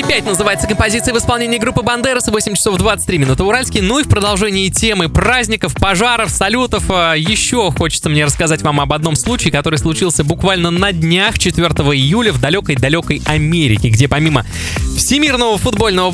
5 называется композиция в исполнении группы Бандерас, 8 часов 23 минуты уральский. Ну и в продолжении темы праздников, пожаров, салютов еще хочется мне рассказать вам об одном случае, который случился буквально на днях, 4 июля в далекой-далекой Америке, где помимо Всемирного футбольного